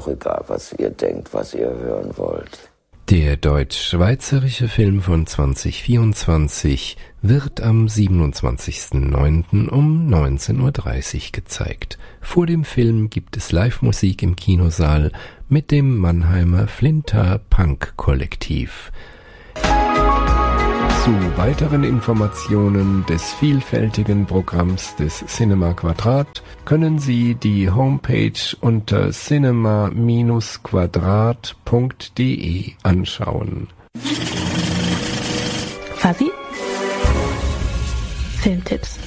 auch egal, was ihr denkt, was ihr hören wollt. Der deutsch-schweizerische Film von 2024 wird am 27.09. um 19:30 Uhr gezeigt. Vor dem Film gibt es Live-Musik im Kinosaal mit dem Mannheimer Flinter Punk Kollektiv. Zu weiteren Informationen des vielfältigen Programms des Cinema Quadrat können Sie die Homepage unter cinema-quadrat.de anschauen. Fuzzy? Filmtipps.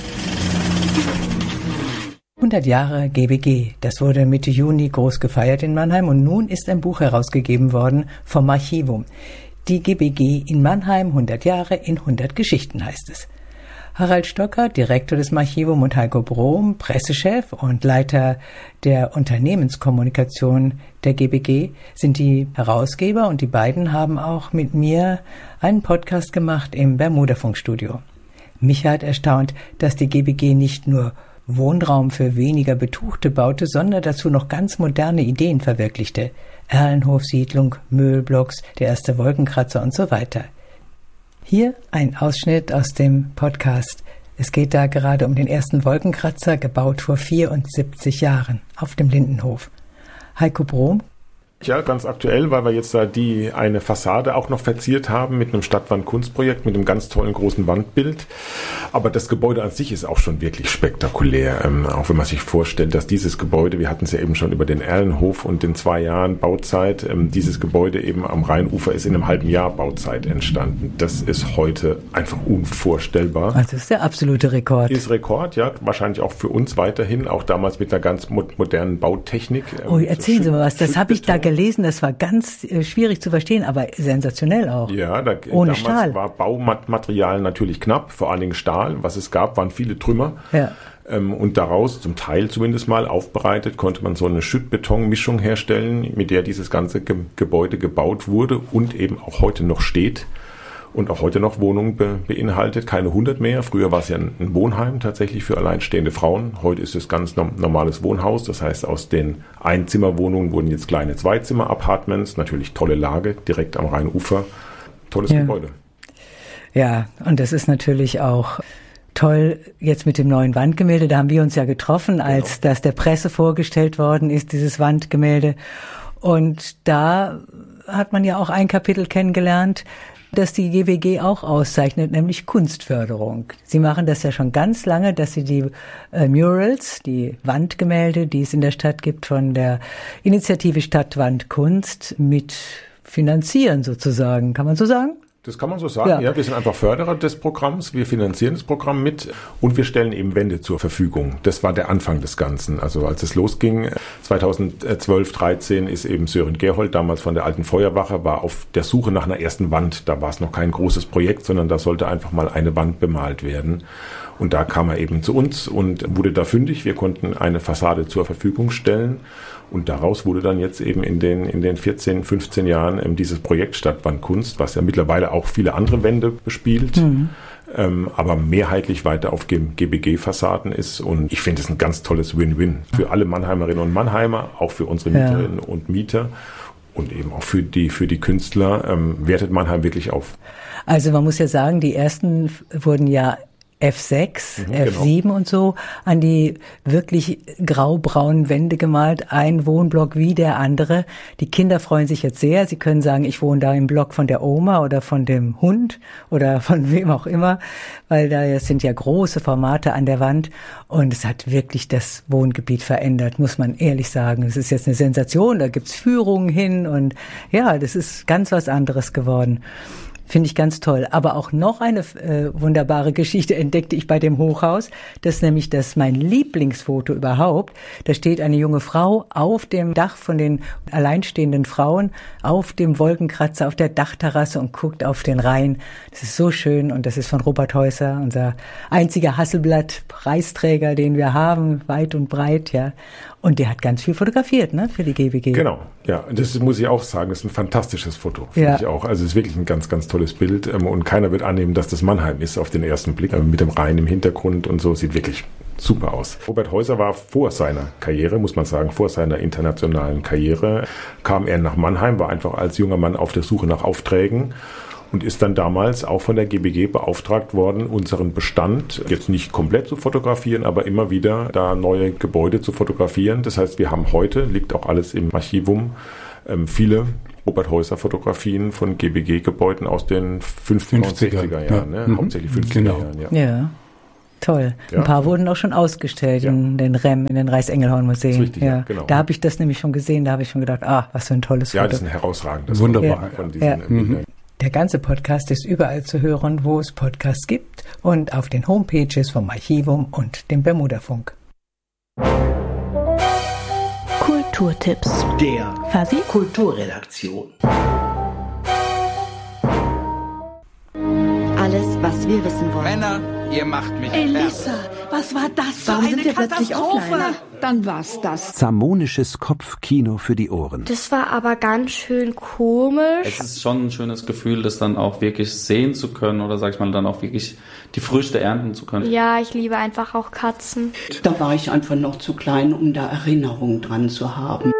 100 Jahre GBG, das wurde Mitte Juni groß gefeiert in Mannheim und nun ist ein Buch herausgegeben worden vom Archivum. Die GBG in Mannheim, 100 Jahre in 100 Geschichten heißt es. Harald Stocker, Direktor des Archivum, und Heiko Brohm, Pressechef und Leiter der Unternehmenskommunikation der GBG, sind die Herausgeber und die beiden haben auch mit mir einen Podcast gemacht im Bermuda-Funkstudio. Mich hat erstaunt, dass die GBG nicht nur Wohnraum für weniger Betuchte baute, sondern dazu noch ganz moderne Ideen verwirklichte. Erlenhof-Siedlung, Müllblocks, der erste Wolkenkratzer und so weiter. Hier ein Ausschnitt aus dem Podcast. Es geht da gerade um den ersten Wolkenkratzer, gebaut vor 74 Jahren auf dem Lindenhof. Heiko Brohm. Ja, ganz aktuell, weil wir jetzt da eine Fassade auch noch verziert haben mit einem Stadtwand-Kunstprojekt, mit einem ganz tollen großen Wandbild. Aber das Gebäude an sich ist auch schon wirklich spektakulär. Auch wenn man sich vorstellt, dass dieses Gebäude, wir hatten es ja eben schon über den Erlenhof und den 2 Jahren Bauzeit, dieses Gebäude eben am Rheinufer ist in einem halben Jahr Bauzeit entstanden. Das ist heute einfach unvorstellbar. Also das ist der absolute Rekord. Ist Rekord, ja. Wahrscheinlich auch für uns weiterhin, auch damals mit einer ganz modernen Bautechnik. Oh, erzählen Sie mal was, das habe ich da gelesen, das war ganz schwierig zu verstehen, aber sensationell auch. Ja, ohne damals Stahl. War Baumaterial natürlich knapp, vor allen Dingen Stahl. Was es gab, waren viele Trümmer. Ja. Und daraus, zum Teil zumindest mal aufbereitet, konnte man so eine Schüttbetonmischung herstellen, mit der dieses ganze Gebäude gebaut wurde und eben auch heute noch steht. Und auch heute noch Wohnungen beinhaltet, keine 100 mehr. Früher war es ja ein Wohnheim tatsächlich für alleinstehende Frauen. Heute ist es ganz normales Wohnhaus. Das heißt, aus den Einzimmerwohnungen wurden jetzt kleine Zweizimmer-Apartments. Natürlich tolle Lage, direkt am Rheinufer. Tolles Gebäude. Ja, und das ist natürlich auch toll jetzt mit dem neuen Wandgemälde. Da haben wir uns ja getroffen, als das der Presse vorgestellt worden ist, dieses Wandgemälde. Und da hat man ja auch ein Kapitel kennengelernt, das die GBG auch auszeichnet, nämlich Kunstförderung. Sie machen das ja schon ganz lange, dass sie die Murals, die Wandgemälde, die es in der Stadt gibt, von der Initiative Stadtwandkunst mit finanzieren sozusagen. Kann man so sagen? Das kann man so sagen, ja. Wir sind einfach Förderer des Programms, wir finanzieren das Programm mit und wir stellen eben Wände zur Verfügung. Das war der Anfang des Ganzen. Also als es losging, 2012, 13, ist eben Sören Gerhold, damals von der Alten Feuerwache, war auf der Suche nach einer ersten Wand. Da war es noch kein großes Projekt, sondern da sollte einfach mal eine Wand bemalt werden. Und da kam er eben zu uns und wurde da fündig. Wir konnten eine Fassade zur Verfügung stellen. Und daraus wurde dann jetzt eben in den 14, 15 Jahren dieses Projekt Stadtwandkunst, was ja mittlerweile auch viele andere Wände bespielt, aber mehrheitlich weiter auf GBG-Fassaden ist. Und ich finde es ein ganz tolles Win-Win für alle Mannheimerinnen und Mannheimer, auch für unsere Mieterinnen und Mieter und eben auch für die Künstler, wertet Mannheim wirklich auf. Also man muss ja sagen, die ersten wurden ja F6, F7 genau. Und so an die wirklich graubraunen Wände gemalt, ein Wohnblock wie der andere. Die Kinder freuen sich jetzt sehr. Sie können sagen, ich wohne da im Block von der Oma oder von dem Hund oder von wem auch immer, weil da sind ja große Formate an der Wand und es hat wirklich das Wohngebiet verändert, muss man ehrlich sagen. Es ist jetzt eine Sensation, da gibt's Führungen hin und ja, das ist ganz was anderes geworden. Finde ich ganz toll. Aber auch noch eine wunderbare Geschichte entdeckte ich bei dem Hochhaus. Das ist nämlich mein Lieblingsfoto überhaupt. Da steht eine junge Frau auf dem Dach von den alleinstehenden Frauen, auf dem Wolkenkratzer, auf der Dachterrasse und guckt auf den Rhein. Das ist so schön und das ist von Robert Häuser, unser einziger Hasselblatt-Preisträger, den wir haben, weit und breit, ja. Und der hat ganz viel fotografiert, ne, für die GBG. Genau, ja. Das muss ich auch sagen, das ist ein fantastisches Foto, finde ich auch. Also es ist wirklich ein ganz, ganz tolles Bild. Und keiner wird annehmen, dass das Mannheim ist auf den ersten Blick. Mit dem Rhein im Hintergrund und so, sieht wirklich super aus. Robert Häuser war vor seiner Karriere, muss man sagen, vor seiner internationalen Karriere, kam er nach Mannheim, war einfach als junger Mann auf der Suche nach Aufträgen und ist dann damals auch von der GBG beauftragt worden, unseren Bestand jetzt nicht komplett zu fotografieren, aber immer wieder da neue Gebäude zu fotografieren. Das heißt, wir haben heute, liegt auch alles im Archivum, viele Robert Häuser Fotografien von GBG-Gebäuden aus den 50er und 60er Jahren, ne? Hauptsächlich 50er Jahren. Ja. Toll. Ja. Ein paar wurden auch schon ausgestellt in den REM, in den Reichsengelhorn-Museen. Das ist richtig, ja, genau. Da habe ich das nämlich schon gesehen, da habe ich schon gedacht, was für ein tolles Foto. Ja, das ist ein herausragendes Wunderbar. Von diesen Bildern. Der ganze Podcast ist überall zu hören, wo es Podcasts gibt und auf den Homepages vom Archivum und dem Bermuda-Funk. Kulturtipps Der Fasi Kulturredaktion. Alles, was wir wissen wollen. Männer, ihr macht mich Elissa, was war das für Warum eine sind wir plötzlich Katastrophe? offline? Dann war's das. Zamonisches Kopfkino für die Ohren. Das war aber ganz schön komisch. Es ist schon ein schönes Gefühl, das dann auch wirklich sehen zu können oder sag ich mal dann auch wirklich die Früchte ernten zu können. Ja, ich liebe einfach auch Katzen. Da war ich einfach noch zu klein, um da Erinnerungen dran zu haben.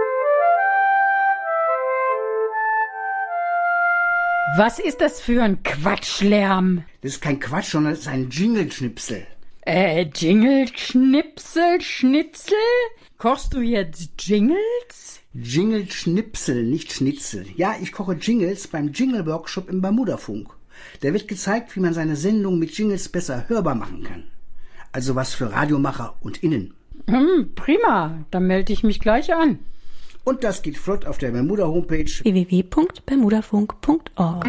Was ist das für ein Quatschlärm? Das ist kein Quatsch, sondern das ist ein Jingle-Schnipsel. Jingle-Schnipsel, Schnitzel? Kochst du jetzt Jingles? Jingle-Schnipsel, nicht Schnitzel. Ja, ich koche Jingles beim Jingle-Workshop im Bermuda-Funk. Da wird gezeigt, wie man seine Sendung mit Jingles besser hörbar machen kann. Also was für Radiomacher und Innen. Prima, dann melde ich mich gleich an. Und das geht flott auf der Bermuda-Homepage www.bermudafunk.org.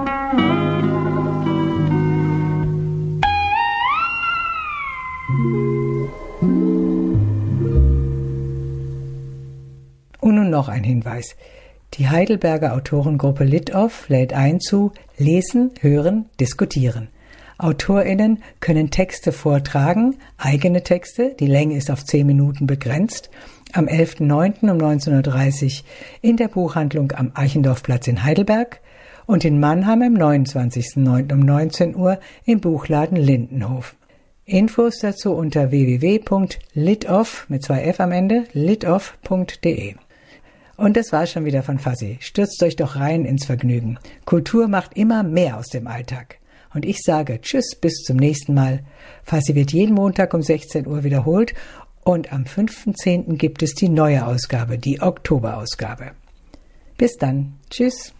Und nun noch ein Hinweis. Die Heidelberger Autorengruppe Litoff lädt ein zu Lesen, Hören, Diskutieren. AutorInnen können Texte vortragen, eigene Texte, die Länge ist auf 10 Minuten begrenzt, am 11.09. um 19.30 Uhr in der Buchhandlung am Eichendorffplatz in Heidelberg und in Mannheim am 29.09. um 19 Uhr im Buchladen Lindenhof. Infos dazu unter www.litoff mit 2 F am Ende, litoff.de. Und das war schon wieder von Fasi. Stürzt euch doch rein ins Vergnügen. Kultur macht immer mehr aus dem Alltag. Und ich sage Tschüss, bis zum nächsten Mal. Fasi wird jeden Montag um 16 Uhr wiederholt und am 5.10. gibt es die neue Ausgabe, die Oktoberausgabe. Bis dann. Tschüss.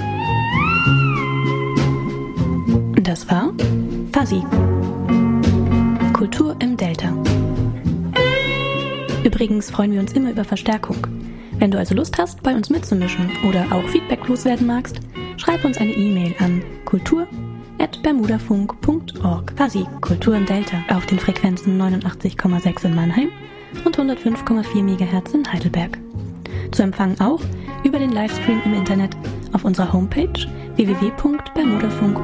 Das war Fasi. Kultur im Delta. Übrigens freuen wir uns immer über Verstärkung. Wenn du also Lust hast, bei uns mitzumischen oder auch Feedback loswerden magst, schreib uns eine E-Mail an kultur@bermudafunk.org. Fasi, Kultur im Delta, auf den Frequenzen 89,6 in Mannheim und 105,4 MHz in Heidelberg. Zu empfangen auch über den Livestream im Internet auf unserer Homepage www.bermudafunk.org.